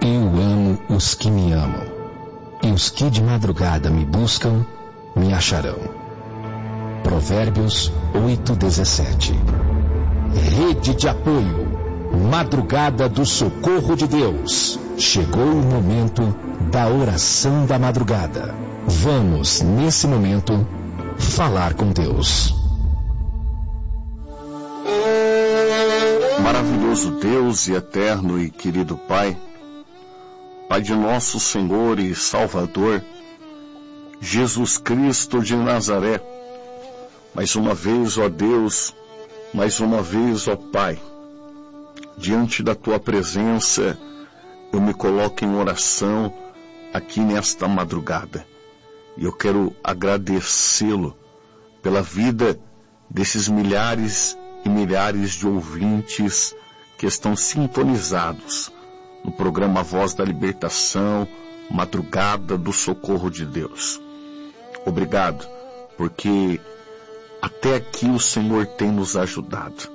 Eu amo os que me amam, e os que de madrugada me buscam, me acharão. Provérbios 8:17. Rede de apoio, Madrugada do Socorro de Deus. Chegou o momento da oração da madrugada. Vamos, nesse momento, falar com Deus. Maravilhoso Deus e eterno e querido Pai, Pai de nosso Senhor e Salvador, Jesus Cristo de Nazaré, mais uma vez, ó Deus, mais uma vez, ó Pai, diante da Tua presença, eu me coloco em oração aqui nesta madrugada. E eu quero agradecê-lo pela vida desses milhares e milhares de ouvintes que estão sintonizados no programa Voz da Libertação, Madrugada do Socorro de Deus. Obrigado, porque até aqui o Senhor tem nos ajudado.